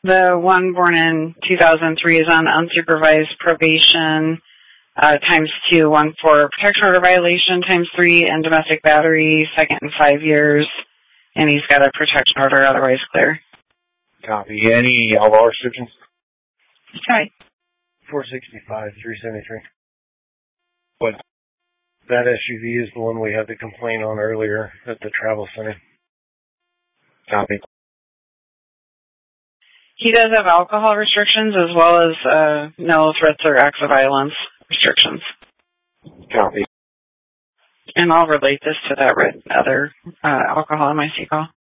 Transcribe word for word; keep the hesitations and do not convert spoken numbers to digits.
The one born in two thousand three is on unsupervised probation, uh, times two, one for protection order violation, times three, and domestic battery, second in five years. And he's got a protection order, otherwise clear. Copy. Any alcohol restrictions? Right. four sixty-five, three seventy-three. What? That S U V is the one we had the complaint on earlier at the travel center. Copy. He does have alcohol restrictions as well as uh, no threats or acts of violence restrictions. Copy. And I'll relate this to that other uh, alcohol in my C call.